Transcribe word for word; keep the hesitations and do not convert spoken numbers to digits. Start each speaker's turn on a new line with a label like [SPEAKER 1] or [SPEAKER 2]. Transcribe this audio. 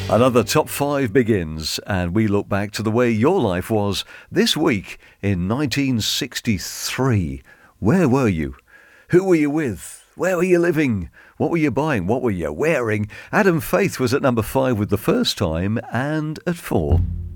[SPEAKER 1] Another top five begins, and we look back to the way your life was this week in nineteen sixty-three. Where were you? Who were you with? Where were you living? What were you buying? What were you wearing? Adam Faith was at number five with The First Time, and at four.